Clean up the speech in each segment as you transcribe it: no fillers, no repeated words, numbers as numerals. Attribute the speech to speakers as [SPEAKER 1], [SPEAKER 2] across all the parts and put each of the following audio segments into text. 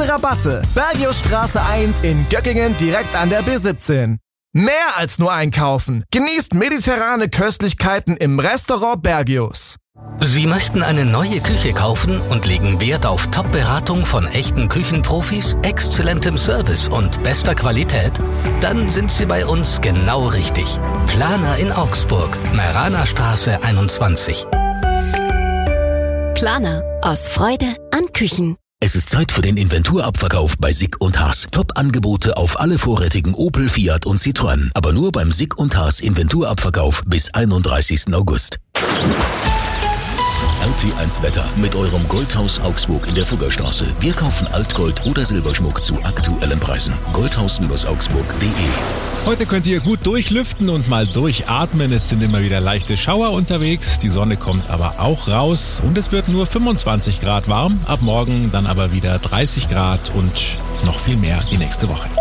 [SPEAKER 1] Rabatte. Bergiusstraße 1 in Göckingen direkt an der B17. Mehr als nur einkaufen. Genießt mediterrane Köstlichkeiten im Restaurant Bergius.
[SPEAKER 2] Sie möchten eine neue Küche kaufen und legen Wert auf Top-Beratung von echten Küchenprofis, exzellentem Service und bester Qualität? Dann sind Sie bei uns genau richtig. Planer in Augsburg, Meraner Straße 21.
[SPEAKER 3] Planer. Aus Freude an Küchen.
[SPEAKER 4] Es ist Zeit für den Inventurabverkauf bei Sick & Haas. Top-Angebote auf alle vorrätigen Opel, Fiat und Citroën. Aber nur beim Sick & Haas Inventurabverkauf bis 31. August. RT1 Wetter mit eurem Goldhaus Augsburg in der Fuggerstraße. Wir kaufen Altgold oder Silberschmuck zu aktuellen Preisen. Goldhaus-augsburg.de.
[SPEAKER 5] Heute könnt ihr gut durchlüften und mal durchatmen. Es sind immer wieder leichte Schauer unterwegs. Die Sonne kommt aber auch raus und es wird nur 25 Grad warm. Ab morgen dann aber wieder 30 Grad und noch viel mehr die nächste Woche.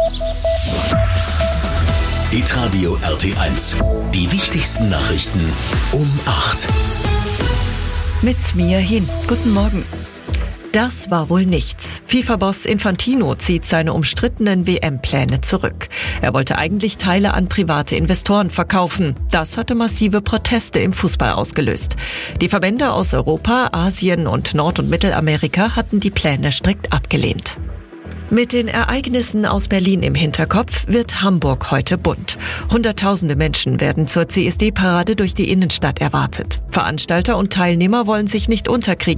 [SPEAKER 4] Hitradio RT1. Die wichtigsten Nachrichten um 8.
[SPEAKER 6] Mit mir hin. Guten Morgen. Das war wohl nichts. FIFA-Boss Infantino zieht seine umstrittenen WM-Pläne zurück. Er wollte eigentlich Teile an private Investoren verkaufen. Das hatte massive Proteste im Fußball ausgelöst. Die Verbände aus Europa, Asien und Nord- und Mittelamerika hatten die Pläne strikt abgelehnt. Mit den Ereignissen aus Berlin im Hinterkopf wird Hamburg heute bunt. Hunderttausende Menschen werden zur CSD-Parade durch die Innenstadt erwartet. Veranstalter und Teilnehmer wollen sich nicht unterkriegen.